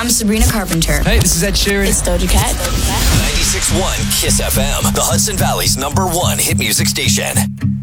I'm Sabrina Carpenter. Hey, this is Ed Sheeran. It's Doja Cat. 96.1 KISS FM, the Hudson Valley's #1 hit music station.